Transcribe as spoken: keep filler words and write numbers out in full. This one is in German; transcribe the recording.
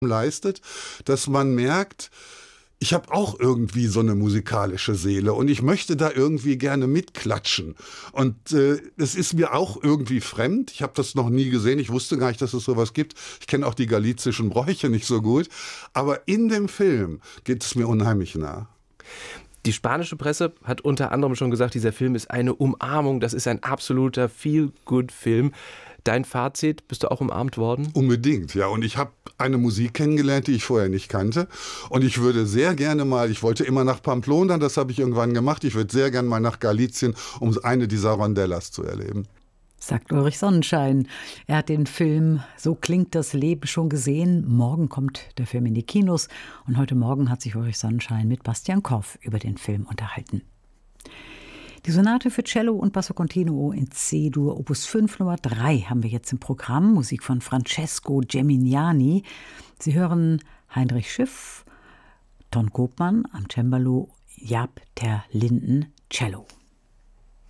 leistet, dass man merkt, ich habe auch irgendwie so eine musikalische Seele und ich möchte da irgendwie gerne mitklatschen. Und äh, es ist mir auch irgendwie fremd. Ich habe das noch nie gesehen. Ich wusste gar nicht, dass es sowas gibt. Ich kenne auch die galizischen Bräuche nicht so gut. Aber in dem Film geht es mir unheimlich nah. Die spanische Presse hat unter anderem schon gesagt, dieser Film ist eine Umarmung. Das ist ein absoluter Feel-Good-Film. Dein Fazit, bist du auch umarmt worden? Unbedingt, ja. Und ich habe eine Musik kennengelernt, die ich vorher nicht kannte. Und ich würde sehr gerne mal, ich wollte immer nach Pamplona, das habe ich irgendwann gemacht. Ich würde sehr gerne mal nach Galizien, um eine dieser Rondellas zu erleben. Sagt Ulrich Sonnenschein. Er hat den Film So klingt das Leben schon gesehen. Morgen kommt der Film in die Kinos. Und heute Morgen hat sich Ulrich Sonnenschein mit Bastian Koff über den Film unterhalten. Die Sonate für Cello und Basso Continuo in C-Dur Opus fünf Nummer drei haben wir jetzt im Programm. Musik von Francesco Gemignani. Sie hören Heinrich Schiff, Ton Kopmann am Cembalo, Jaap ter Linden Cello.